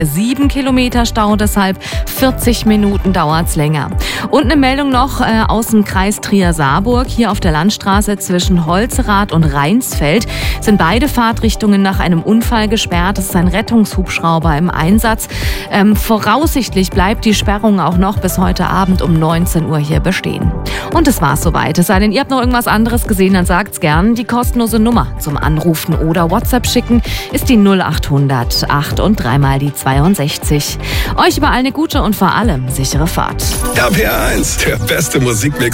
7 Kilometer Stau, deshalb 40 Minuten dauert's länger. Und eine Meldung noch aus dem Kreis Trier-Saarburg. Hier auf der Landstraße zwischen Holzerath und Rheinsfeld sind beide Fahrtrichtungen nach einem Unfall gesperrt. Es ist ein Rettungshubschrauber im Einsatz. Voraussichtlich bleibt die Sperrung auch noch bis heute Abend um 19 Uhr hier bestehen. Und das war's soweit. Es sei denn, ihr habt noch irgendwas anderes gesehen, dann sagt's gern. Die kostenlose Nummer zum Anrufen oder WhatsApp schicken ist die 0800 8 und 3 mal die 62. Euch überall eine gute und vor allem sichere Fahrt. RPR 1, der beste Musikmix.